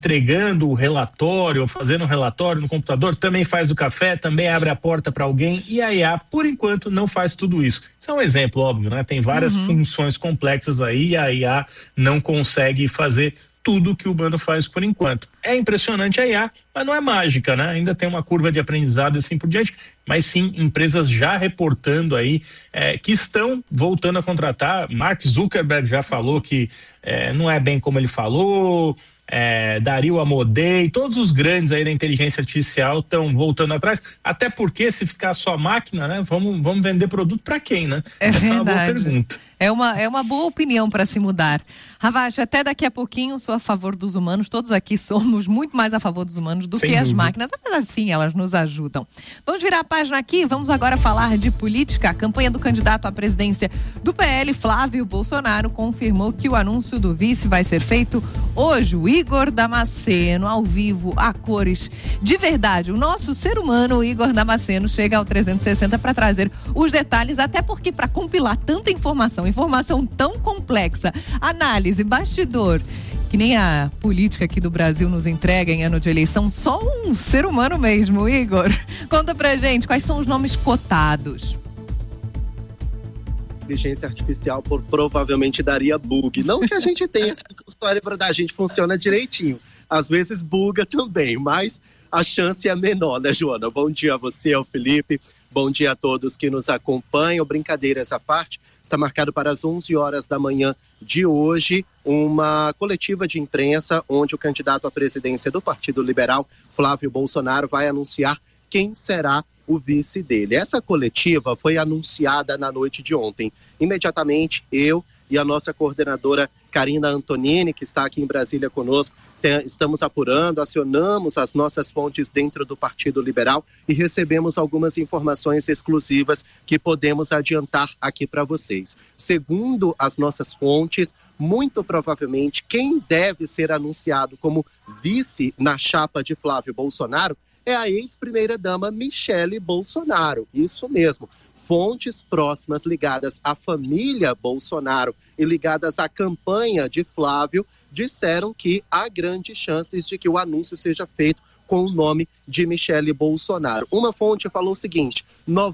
entregando o relatório, ou fazendo o relatório no computador, também faz o café, também abre a porta para alguém, e a IA, por enquanto, não faz tudo isso. Isso é um exemplo, óbvio, né? Tem várias funções complexas aí, e a IA não consegue fazer tudo que o humano faz por enquanto. É impressionante a IA, mas não é mágica, né? Ainda tem uma curva de aprendizado e assim por diante, mas sim empresas já reportando aí que estão voltando a contratar. Mark Zuckerberg já falou que não é bem como ele falou, Dario Amodei, todos os grandes aí da inteligência artificial estão voltando atrás, até porque se ficar só máquina, né? Vamos vender produto para quem, né? Essa é uma boa pergunta. É uma boa opinião para se mudar. Ravache, até daqui a pouquinho sou a favor dos humanos, todos aqui somos muito mais a favor dos humanos do que as máquinas, mas assim elas nos ajudam. Vamos virar a página aqui, vamos agora falar de política. A campanha do candidato à presidência do PL, Flávio Bolsonaro, confirmou que o anúncio do vice vai ser feito hoje. O Igor Damasceno, ao vivo, a cores de verdade. O nosso ser humano, o Igor Damasceno, chega ao 360 para trazer os detalhes, até porque para compilar tanta informação tão complexa, análise, bastidor, que nem a política aqui do Brasil nos entrega em ano de eleição, só um ser humano mesmo. Igor, conta pra gente quais são os nomes cotados. Inteligência artificial provavelmente daria bug. Não que a gente tenha essa história para a gente funciona direitinho. Às vezes buga também, mas a chance é menor, né, Joana? Bom dia a você, ao Felipe. Bom dia a todos que nos acompanham. Brincadeiras à parte, está marcado para as 11 horas da manhã de hoje uma coletiva de imprensa onde o candidato à presidência do Partido Liberal, Flávio Bolsonaro, vai anunciar quem será o vice dele. Essa coletiva foi anunciada na noite de ontem. Imediatamente, eu e a nossa coordenadora Karina Antonini, que está aqui em Brasília conosco, estamos apurando, acionamos as nossas fontes dentro do Partido Liberal e recebemos algumas informações exclusivas que podemos adiantar aqui para vocês. Segundo as nossas fontes, muito provavelmente quem deve ser anunciado como vice na chapa de Flávio Bolsonaro é a ex-primeira-dama Michele Bolsonaro. Isso mesmo. Fontes próximas ligadas à família Bolsonaro e ligadas à campanha de Flávio disseram que há grandes chances de que o anúncio seja feito com o nome de Michele Bolsonaro. Uma fonte falou o seguinte: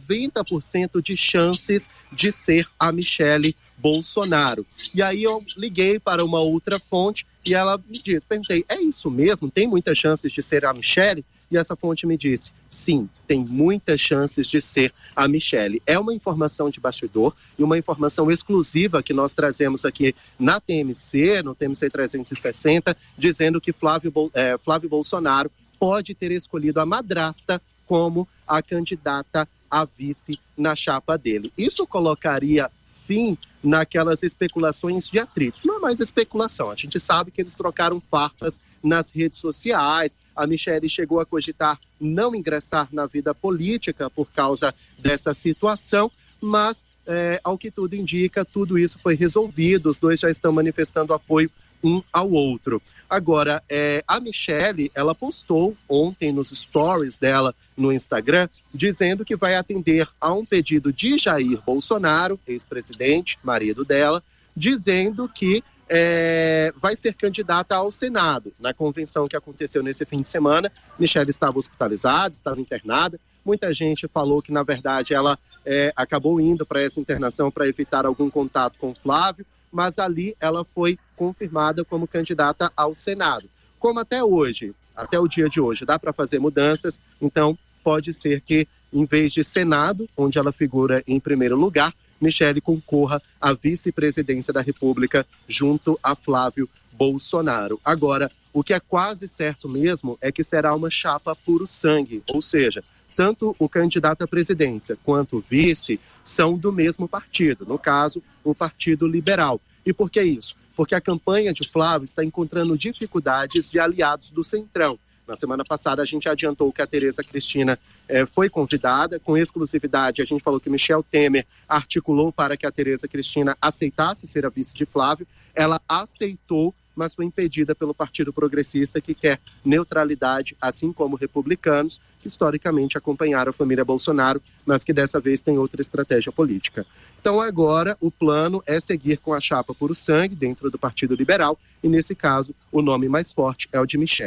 90% de chances de ser a Michele Bolsonaro. E aí eu liguei para uma outra fonte e ela me disse, perguntei, é isso mesmo? Tem muitas chances de ser a Michele? E essa fonte me disse, sim, tem muitas chances de ser a Michele. É uma informação de bastidor e uma informação exclusiva que nós trazemos aqui na TMC, no TMC 360, dizendo que Flávio Bolsonaro pode ter escolhido a madrasta como a candidata a vice na chapa dele. Isso colocaria fim naquelas especulações de atritos. Não é mais especulação, a gente sabe que eles trocaram farpas nas redes sociais. A Michele chegou a cogitar não ingressar na vida política por causa dessa situação, mas ao que tudo indica, tudo isso foi resolvido, os dois já estão manifestando apoio um ao outro. Agora, a Michele, ela postou ontem nos stories dela no Instagram, dizendo que vai atender a um pedido de Jair Bolsonaro, ex-presidente, marido dela, dizendo que vai ser candidata ao Senado. Na convenção que aconteceu nesse fim de semana, Michele estava hospitalizada, estava internada. Muita gente falou que, na verdade, ela acabou indo para essa internação para evitar algum contato com Flávio, mas ali ela foi confirmada como candidata ao Senado. Como até hoje, até o dia de hoje, dá para fazer mudanças, então pode ser que, em vez de Senado, onde ela figura em primeiro lugar, Michele concorra à vice-presidência da República junto a Flávio Bolsonaro. Agora, o que é quase certo mesmo é que será uma chapa puro sangue, ou seja, tanto o candidato à presidência quanto o vice são do mesmo partido, no caso, o Partido Liberal. E por que isso? Porque a campanha de Flávio está encontrando dificuldades de aliados do Centrão. Na semana passada a gente adiantou que a Tereza Cristina foi convidada, com exclusividade a gente falou que Michel Temer articulou para que a Tereza Cristina aceitasse ser a vice de Flávio, ela aceitou mas foi impedida pelo Partido Progressista, que quer neutralidade, assim como republicanos, que historicamente acompanharam a família Bolsonaro, mas que dessa vez tem outra estratégia política. Então agora o plano é seguir com a chapa puro sangue dentro do Partido Liberal, e nesse caso o nome mais forte é o de Michel.